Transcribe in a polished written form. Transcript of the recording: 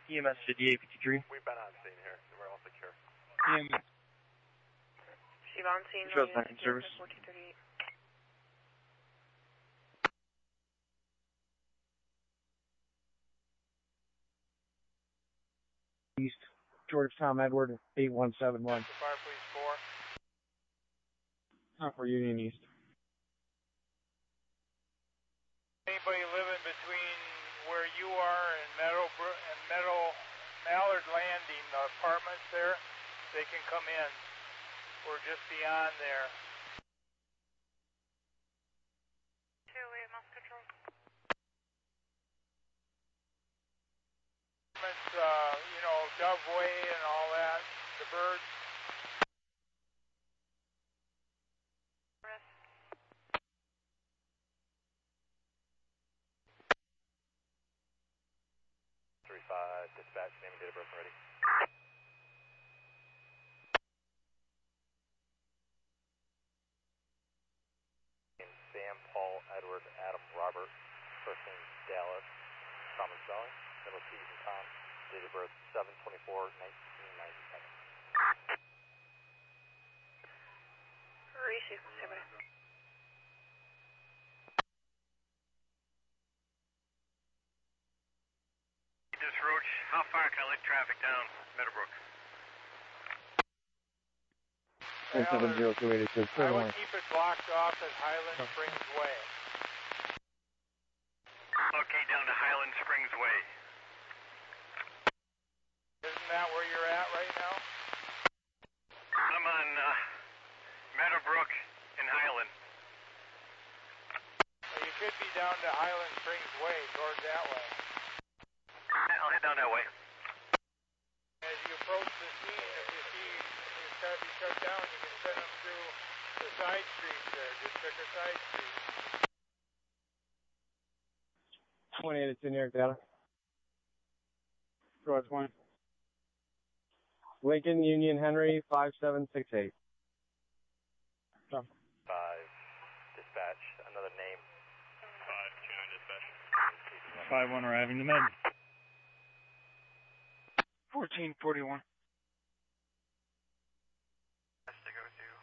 EMS 5853. We've been on scene here. We're all secure. EMS. Siobhan scene. Shows back in service. 1438. East, George Tom Edward, 8171. Fire Police 4. Not for Union East. Anybody living between where you are and Mallard Landing, the apartments there, they can come in. We're just beyond there. 208 Mouse Control. It's, Dove Way and all that, the birds. Rest. 35, dispatch, name and date of birth ready. Sam, Paul, Edward, Adam, Robert, first name Dallas, common spelling, middle T's and Tom, date of birth 7/24/1997. Receive, somebody. This Roach, how far can I let traffic down Meadowbrook? 170-286, I would keep it blocked off at Highland Springs Way. Okay, down to Highland Springs Way. Isn't that where you're at right now? I'm on Meadowbrook and Highland. Well, you could be down to Highland Springs Way, towards that way. I'll head down that way. As you approach the scene, if you see it's got to be shut down, you can send them through the side streets there. Just pick a side street. 28, it's in Eric data. George 1. Lincoln, Union, Henry, 5768. 5, dispatch, another name. 5, Canine dispatch. 5-1 arriving to Med. 1441.